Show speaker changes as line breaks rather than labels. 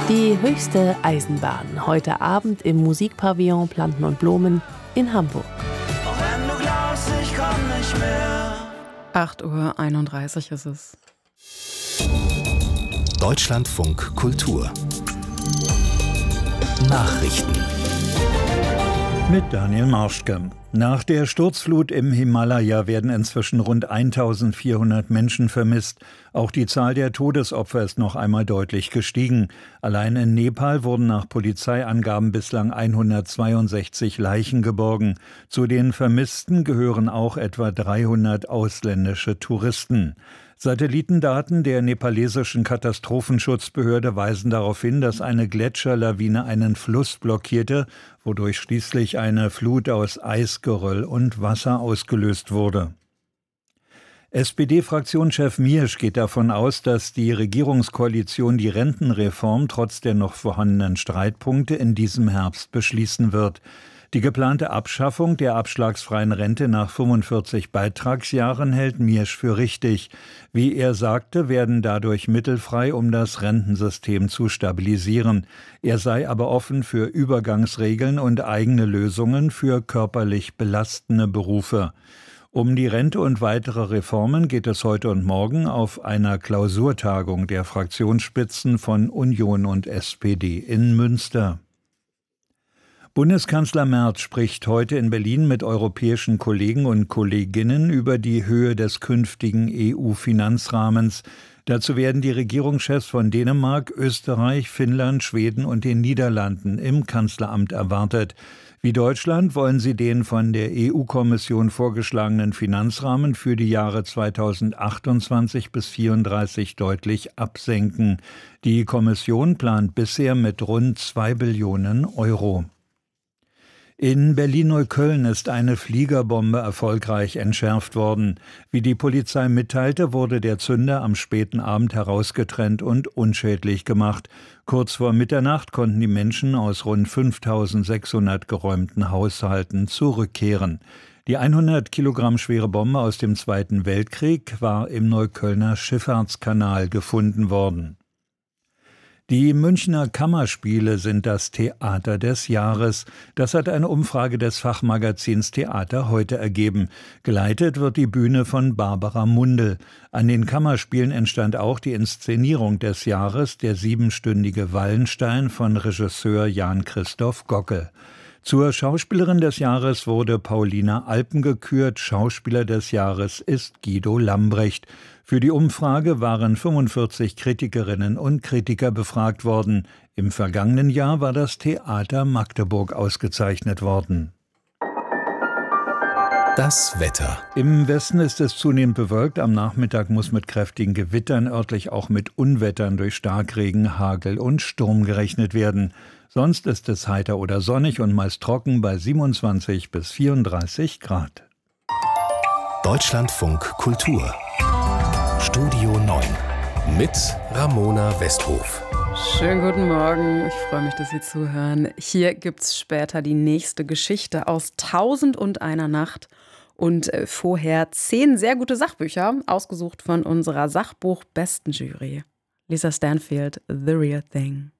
Die höchste Eisenbahn. Heute Abend im Musikpavillon Planten und Blumen in Hamburg.
Auch wenn du glaubst, ich komm nicht mehr.
8:31 Uhr ist es.
Deutschlandfunk Kultur Nachrichten
mit Daniel Marschke. Nach der Sturzflut im Himalaya werden inzwischen rund 1400 Menschen vermisst. Auch die Zahl der Todesopfer ist noch einmal deutlich gestiegen. Allein in Nepal wurden nach Polizeiangaben bislang 162 Leichen geborgen. Zu den Vermissten gehören auch etwa 300 ausländische Touristen. Satellitendaten der nepalesischen Katastrophenschutzbehörde weisen darauf hin, dass eine Gletscherlawine einen Fluss blockierte, wodurch schließlich eine Flut aus Eisgeröll und Wasser ausgelöst wurde. SPD-Fraktionschef Miersch geht davon aus, dass die Regierungskoalition die Rentenreform trotz der noch vorhandenen Streitpunkte in diesem Herbst beschließen wird. Die geplante Abschaffung der abschlagsfreien Rente nach 45 Beitragsjahren hält Miersch für richtig. Wie er sagte, werden dadurch Mittel frei, um das Rentensystem zu stabilisieren. Er sei aber offen für Übergangsregeln und eigene Lösungen für körperlich belastende Berufe. Um die Rente und weitere Reformen geht es heute und morgen auf einer Klausurtagung der Fraktionsspitzen von Union und SPD in Münster. Bundeskanzler Merz spricht heute in Berlin mit europäischen Kollegen und Kolleginnen über die Höhe des künftigen EU-Finanzrahmens. Dazu werden die Regierungschefs von Dänemark, Österreich, Finnland, Schweden und den Niederlanden im Kanzleramt erwartet. Wie Deutschland wollen sie den von der EU-Kommission vorgeschlagenen Finanzrahmen für die Jahre 2028 bis 2034 deutlich absenken. Die Kommission plant bisher mit rund 2 Billionen Euro. In Berlin-Neukölln ist eine Fliegerbombe erfolgreich entschärft worden. Wie die Polizei mitteilte, wurde der Zünder am späten Abend herausgetrennt und unschädlich gemacht. Kurz vor Mitternacht konnten die Menschen aus rund 5.600 geräumten Haushalten zurückkehren. Die 100 Kilogramm schwere Bombe aus dem Zweiten Weltkrieg war im Neuköllner Schifffahrtskanal gefunden worden. Die Münchner Kammerspiele sind das Theater des Jahres. Das hat eine Umfrage des Fachmagazins Theater heute ergeben. Geleitet wird die Bühne von Barbara Mundel. An den Kammerspielen entstand auch die Inszenierung des Jahres, der 7-stündige Wallenstein von Regisseur Jan-Christoph Gockel. Zur Schauspielerin des Jahres wurde Paulina Alpen gekürt. Schauspieler des Jahres ist Guido Lambrecht. Für die Umfrage waren 45 Kritikerinnen und Kritiker befragt worden. Im vergangenen Jahr war das Theater Magdeburg ausgezeichnet worden.
Das Wetter.
Im Westen ist es zunehmend bewölkt. Am Nachmittag muss mit kräftigen Gewittern, örtlich auch mit Unwettern durch Starkregen, Hagel und Sturm gerechnet werden. Sonst ist es heiter oder sonnig und meist trocken bei 27 bis 34 Grad.
Deutschlandfunk Kultur Studio 9 mit Ramona Westhof.
Schönen guten Morgen, ich freue mich, dass Sie zuhören. Hier gibt's später die nächste Geschichte aus 1001 Nacht und vorher 10 sehr gute Sachbücher, ausgesucht von unserer Sachbuchbesten-Jury. Lisa Stanfield, The Real Thing.